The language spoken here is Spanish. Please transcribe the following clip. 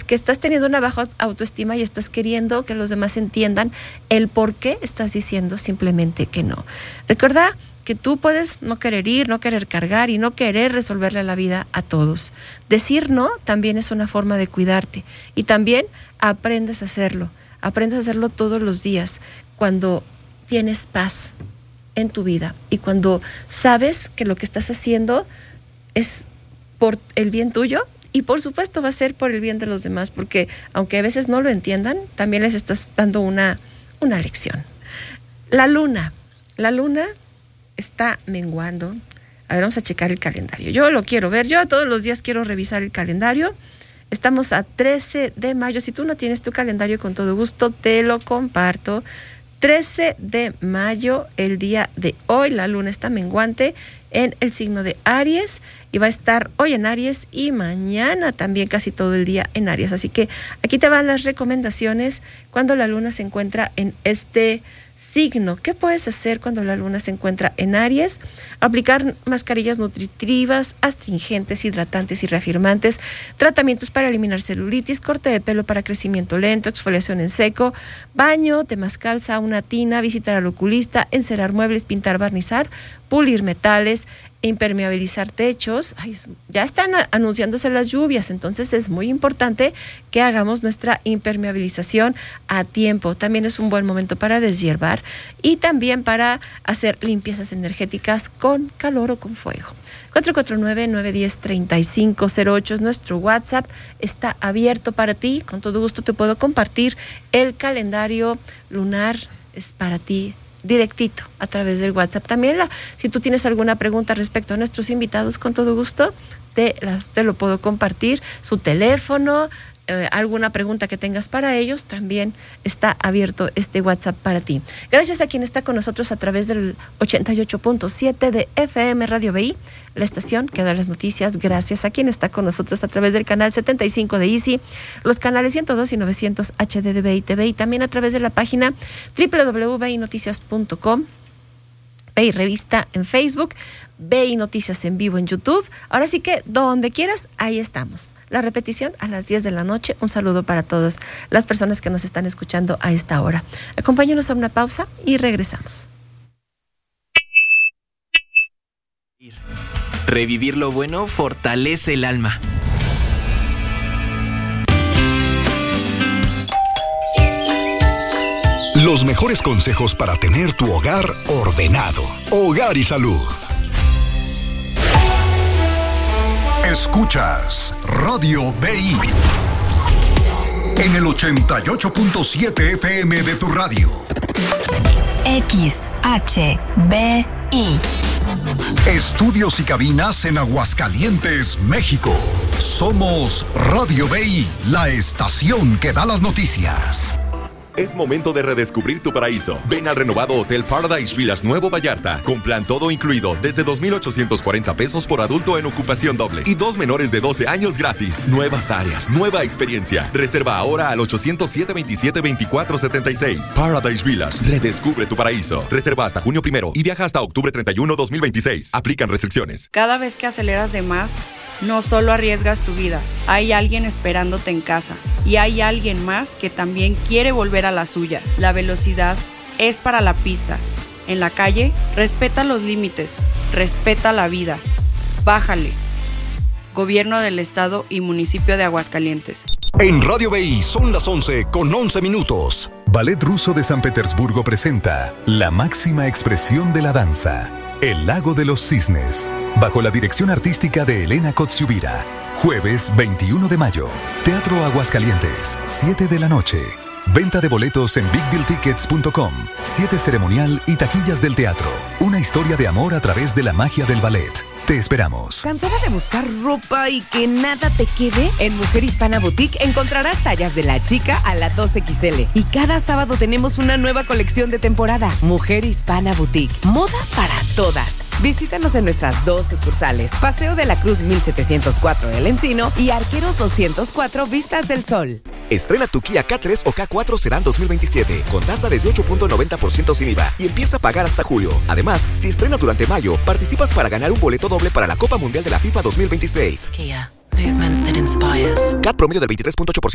que estás teniendo una baja autoestima y estás queriendo que los demás entiendan el por qué estás diciendo simplemente que no. Recuerda que tú puedes no querer ir, no querer cargar y no querer resolverle la vida a todos. Decir no también es una forma de cuidarte y también aprendes a hacerlo todos los días cuando tienes paz en tu vida y cuando sabes que lo que estás haciendo es por el bien tuyo y por supuesto va a ser por el bien de los demás, porque aunque a veces no lo entiendan, también les estás dando una lección. La luna está menguando. A ver, vamos a checar el calendario. Yo lo quiero ver, yo todos los días quiero revisar el calendario. Estamos a 13 de mayo. Si tú no tienes tu calendario, con todo gusto te lo comparto. 13 de mayo, el día de hoy, la luna está menguante en el signo de Aries y va a estar hoy en Aries y mañana también casi todo el día en Aries. Así que aquí te van las recomendaciones cuando la luna se encuentra en este signo. ¿Qué puedes hacer cuando la luna se encuentra en Aries? Aplicar mascarillas nutritivas, astringentes, hidratantes y reafirmantes, tratamientos para eliminar celulitis, corte de pelo para crecimiento lento, exfoliación en seco, baño, temazcal, sauna, tina, visitar al oculista, encerar muebles, pintar, barnizar, pulir metales, impermeabilizar techos. Ya están anunciándose las lluvias, entonces es muy importante que hagamos nuestra impermeabilización a tiempo. También es un buen momento para deshiervar y también para hacer limpiezas energéticas con calor o con fuego. 449-910-3508 es nuestro WhatsApp, está abierto para ti. Con todo gusto te puedo compartir el calendario lunar, es para ti directito a través del WhatsApp. También si tú tienes alguna pregunta respecto a nuestros invitados, con todo gusto te lo puedo compartir, su teléfono, alguna pregunta que tengas para ellos, también está abierto este WhatsApp para ti. Gracias a quien está con nosotros a través del 88.7 de FM Radio BI, la estación que da las noticias. Gracias a quien está con nosotros a través del canal 75 de Easy, los canales 102 y 900 HD de BI TV y también a través de la página www.binoticias.com, BI Revista en Facebook, BI Noticias en vivo en YouTube. Ahora sí que donde quieras, ahí estamos. La repetición a las 10 de la noche. Un saludo para todas las personas que nos están escuchando a esta hora. Acompáñanos a una pausa y regresamos. Revivir lo bueno fortalece el alma. Los mejores consejos para tener tu hogar ordenado. Hogar y Salud. Escuchas Radio BI en el 88.7 FM de tu radio. XHBI. Estudios y cabinas en Aguascalientes, México. Somos Radio BI, la estación que da las noticias. Es momento de redescubrir tu paraíso. Ven al renovado Hotel Paradise Villas Nuevo Vallarta, con plan todo incluido, desde 2,840 pesos por adulto en ocupación doble y 2 menores de 12 años gratis. Nuevas áreas, nueva experiencia. Reserva ahora al 807-27-2476. Paradise Villas, redescubre tu paraíso. Reserva hasta junio 1 y viaja hasta octubre 31, 2026. Aplican restricciones. Cada vez que aceleras de más, no solo arriesgas tu vida, hay alguien esperándote en casa y hay alguien más que también quiere volver a la suya. La velocidad es para la pista. En la calle, respeta los límites, respeta la vida. Bájale. Gobierno del Estado y Municipio de Aguascalientes. En Radio BI son las 11:11. Ballet Ruso de San Petersburgo presenta la máxima expresión de la danza, El Lago de los Cisnes, bajo la dirección artística de Elena Kotsiubira. Jueves 21 de mayo, Teatro Aguascalientes, 7 de la noche. Venta de boletos en bigdealtickets.com. 7 ceremonial y taquillas del teatro. Una historia de amor a través de la magia del ballet. Te esperamos. ¿Cansada de buscar ropa y que nada te quede? En Mujer Hispana Boutique encontrarás tallas de la chica a la 2XL. Y cada sábado tenemos una nueva colección de temporada. Mujer Hispana Boutique. Moda para todas. Visítanos en nuestras 2 sucursales. Paseo de la Cruz 1704 El Encino y Arqueros 204 Vistas del Sol. Estrena tu Kia K3 o K4 Serán 2027 con tasa desde 8.90% sin IVA y empieza a pagar hasta julio. Además, si estrenas durante mayo, participas para ganar un boleto doble para la Copa Mundial de la FIFA 2026. Kia. Movement that inspires. CAT promedio del 23.8%